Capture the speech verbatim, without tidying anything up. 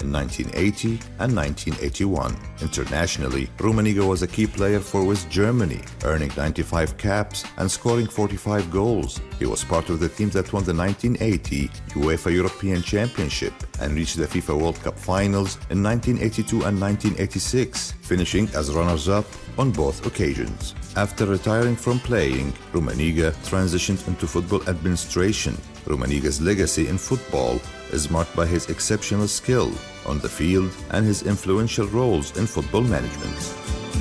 in nineteen eighty and nineteen eighty-one. Internationally, Rummenigge was a key player for West Germany, earning ninety-five caps and scoring forty-five goals. He was part of the team that won the nineteen eighty UEFA European Championship and reached the FIFA World Cup finals in nineteen eighty-two and nineteen eighty-six, finishing as runners-up on both occasions. After retiring from playing, Rummenigge transitioned into football administration. Rummenigge's legacy in football is marked by his exceptional skill on the field and his influential roles in football management.